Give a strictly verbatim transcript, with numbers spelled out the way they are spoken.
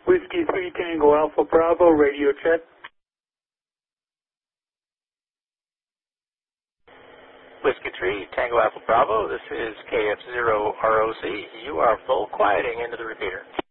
Whiskey three Tango Alpha Bravo, radio check. Whiskey three Tango Alpha Bravo, this is K F zero R O C. You are full quieting into the repeater.